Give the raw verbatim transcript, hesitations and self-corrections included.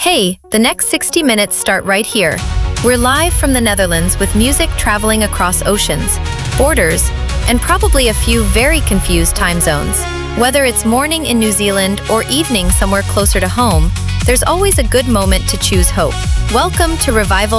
Hey, the next sixty minutes start right here. We're live from the Netherlands with music traveling across oceans, borders, and probably a few very confused time zones. Whether it's morning in New Zealand or evening somewhere closer to home, there's always a good moment to choose hope. Welcome to Revival